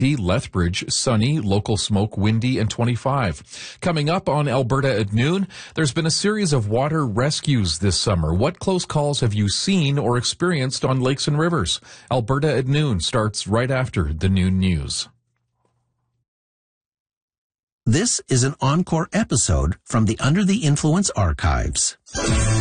Lethbridge, sunny, local smoke, windy, and 25. Coming up on Alberta at noon, there's been a series of water rescues this summer. What close calls have you seen or experienced on lakes and rivers? Alberta at noon starts right after the noon news. This is an encore episode from the Under the Influence archives.